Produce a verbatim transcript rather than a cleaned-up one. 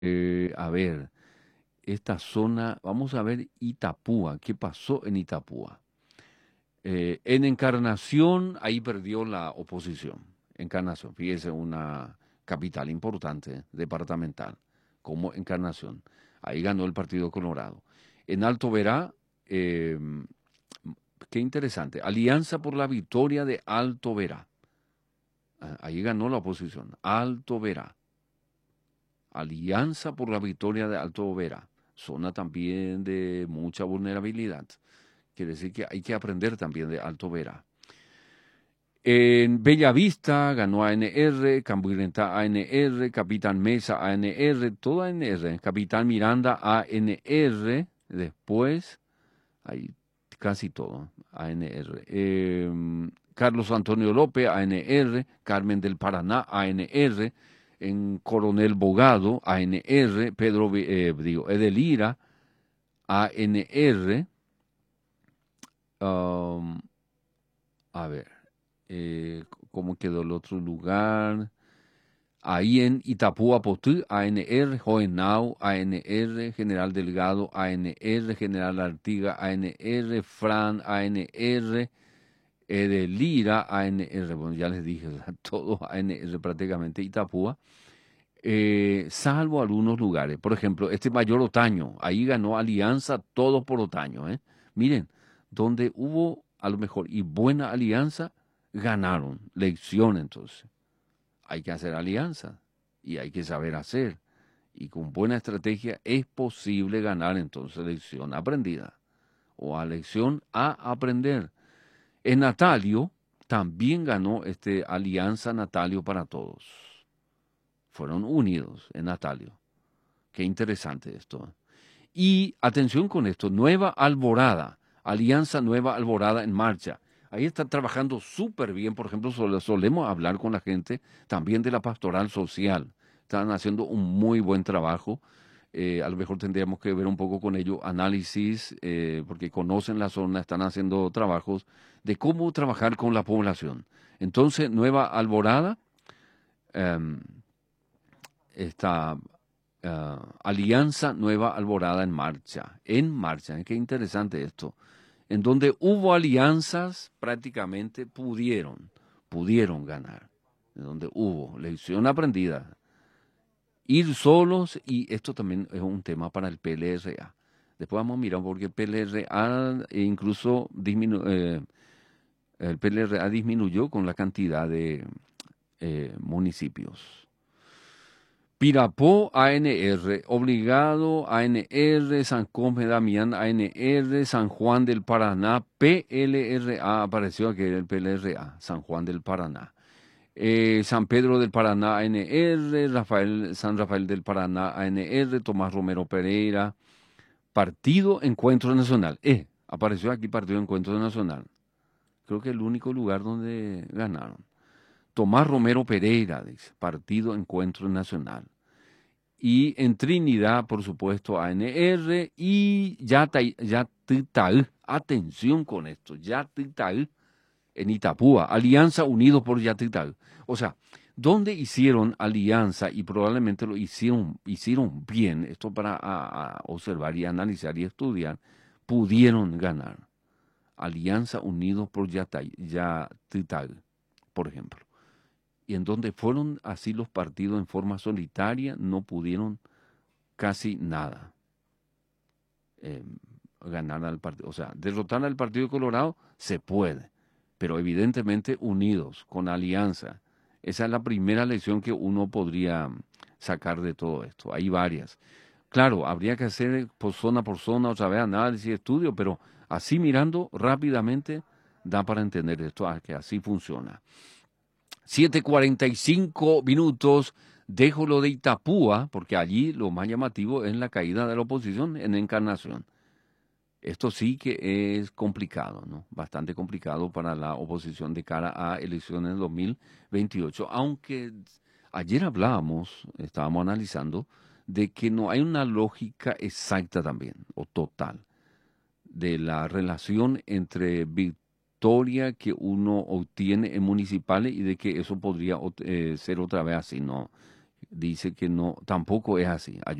Eh, a ver, esta zona, vamos a ver Itapúa, ¿qué pasó en Itapúa? Eh, en Encarnación, ahí perdió la oposición. Encarnación, fíjese, una capital importante, departamental, como Encarnación. Ahí ganó el Partido Colorado. En Alto Verá, eh, qué interesante, Alianza por la Victoria de Alto Verá. Ah, ahí ganó la oposición. Alto Verá. Alianza por la Victoria de Alto Verá. Zona también de mucha vulnerabilidad. Quiere decir que hay que aprender también de Alto Verá. En Bellavista ganó A N R, Cambuirentá A N R, Capitán Mesa A N R, todo A N R, Capitán Miranda A N R, después, ahí casi todo, A N R. Eh, Carlos Antonio López A N R, Carmen del Paraná A N R, en Coronel Bogado A N R, Pedro, eh, digo, Edelira A N R, um, a ver, eh, ¿cómo quedó el otro lugar? Ahí en Itapúa Potú, A N R, Joenau, A N R, General Delgado, A N R, General Artiga, A N R, Fran, A N R, Edelira, A N R, bueno, ya les dije, todos A N R prácticamente, Itapúa, eh, salvo algunos lugares. Por ejemplo, este Mayor Otaño, ahí ganó Alianza, todos por Otaño. ¿eh? Miren, donde hubo a lo mejor y buena alianza, ganaron. Lección entonces. Hay que hacer alianza y hay que saber hacer. Y con buena estrategia es posible ganar entonces lección aprendida o a lección a aprender. En Natalio también ganó este Alianza Natalio para Todos. Fueron unidos en Natalio. Qué interesante esto. Y atención con esto, Nueva Alborada, Alianza Nueva Alborada en marcha. Ahí está trabajando súper bien, por ejemplo, sole- solemos hablar con la gente también de la pastoral social. Están haciendo un muy buen trabajo. Eh, a lo mejor tendríamos que ver un poco con ello análisis, eh, porque conocen la zona, están haciendo trabajos de cómo trabajar con la población. Entonces, Nueva Alborada, em, esta ah, Alianza Nueva Alborada en marcha, en marcha, ¿eh? Qué interesante esto. En donde hubo alianzas, prácticamente pudieron, pudieron ganar. En donde hubo lección aprendida. Ir solos, y esto también es un tema para el P L R A. Después vamos a mirar porque el P L R A incluso disminu eh, el P L R A disminuyó con la cantidad de eh, municipios. Pirapó, A N R, Obligado, A N R, San Cosme Damián, A N R, San Juan del Paraná, P L R A, apareció aquí el P L R A, San Juan del Paraná. Eh, San Pedro del Paraná, A N R, Rafael, San Rafael del Paraná, A N R, Tomás Romero Pereira, Partido Encuentro Nacional. Eh, apareció aquí Partido Encuentro Nacional. Creo que el único lugar donde ganaron. Tomás Romero Pereira, dice, Partido Encuentro Nacional. Y en Trinidad, por supuesto, A N R y Yatay- Yatitaú. Atención con esto, Yatitaú en Itapúa, Alianza Unidos por Yatitaú. O sea, donde hicieron alianza y probablemente lo hicieron, hicieron bien, esto para a- a observar y analizar y estudiar, pudieron ganar. Alianza Unidos por Yatay- Yatitaú, por ejemplo. Y en donde fueron así los partidos en forma solitaria, no pudieron casi nada eh, ganar al partido. O sea, derrotar al Partido Colorado se puede, pero evidentemente unidos, con alianza. Esa es la primera lección que uno podría sacar de todo esto. Hay varias. Claro, habría que hacer por zona por zona, otra vez análisis, estudio, pero así mirando rápidamente da para entender esto, ah, que así funciona. siete cuarenta y cinco minutos. Dejo lo de Itapúa, porque allí lo más llamativo es la caída de la oposición en Encarnación. Esto sí que es complicado, ¿no? Bastante complicado para la oposición de cara a elecciones dos mil veintiocho, aunque ayer hablábamos, estábamos analizando, de que no hay una lógica exacta también, o total, de la relación entre victoria que uno obtiene en municipales y de que eso podría ot- eh, ser otra vez así, ¿no? dice que no, tampoco es así.